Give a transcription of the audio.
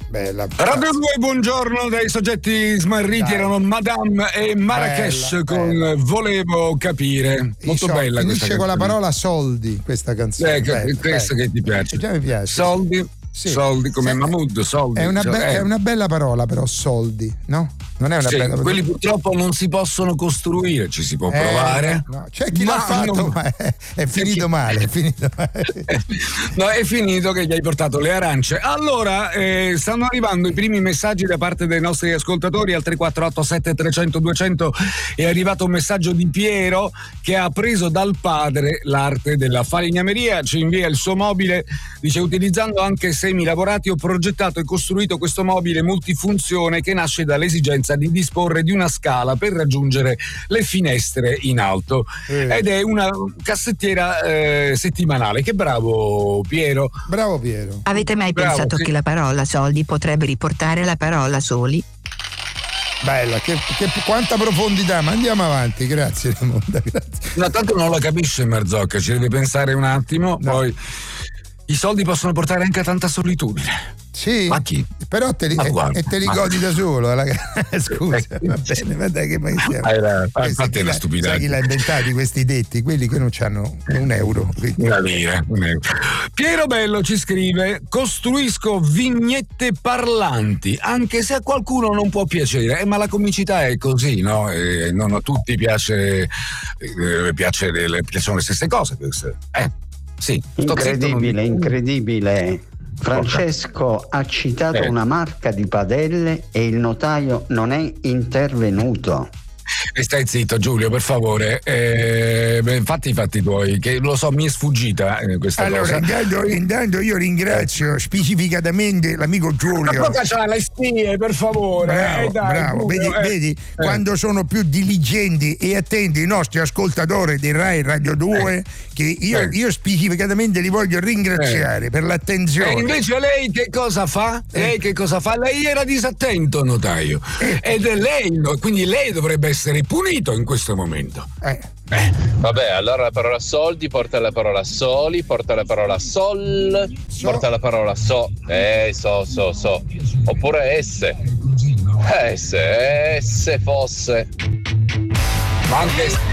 bella. Radio 2, buongiorno dai soggetti smarriti. Erano Madame e Marrakesh con Volevo capire. Molto bella questa finisce con la parola soldi questa canzone. Questo che ti piace. Già mi piace. Soldi. Sì. Soldi come Mahmood, soldi. È una bella parola, però, soldi, no? Non è una bella parola. Quelli purtroppo non si possono costruire, ci si può provare. No. C'è chi l'ha fatto, ma è finito male. No, è finito che gli hai portato le arance. Allora, stanno arrivando i primi messaggi da parte dei nostri ascoltatori al 3487 300 200. È arrivato un messaggio di Piero che ha preso dal padre l'arte della falegnameria. Ci invia il suo mobile, dice: utilizzando anche semi lavorati ho progettato e costruito questo mobile multifunzione che nasce dall'esigenza di disporre di una scala per raggiungere le finestre in alto ed è una cassettiera settimanale. Che bravo Piero. Avete mai pensato che la parola soldi potrebbe riportare alla parola soli? Bella, che quanta profondità, ma andiamo avanti, grazie Ramonda, grazie. No, tanto non la capisce Marzocca, ci deve pensare un attimo, poi i soldi possono portare anche a tanta solitudine. Sì, ma chi? Però te li godi da solo. Scusa, va bene, ma dai, che mai siamo? Infatti è una stupidaggine. Sai chi l'ha inventati questi detti? Quelli che non hanno un euro. Una lira, un euro. Piero Bello ci scrive: costruisco vignette parlanti, anche se a qualcuno non può piacere, ma la comicità è così, no? Non a tutti piacciono le stesse cose. Sì, incredibile. Francesco ha citato una marca di padelle e il notaio non è intervenuto. E stai zitto Giulio, per favore. Fatti i fatti tuoi, che lo so, mi è sfuggita questa cosa. Allora, intanto io ringrazio specificatamente l'amico Giulio. Ma c'ha le spie, per favore. Bravo. Vedi, quando sono più diligenti e attenti i nostri ascoltatori di Rai Radio 2, che io specificatamente li voglio ringraziare per l'attenzione. E invece lei che cosa fa? Lei era disattento, notaio. Ed è lei, quindi lei dovrebbe essere punito in questo momento. Vabbè, allora la parola soldi porta alla parola soli, porta alla parola porta alla parola so. Oppure S fosse. Ma anche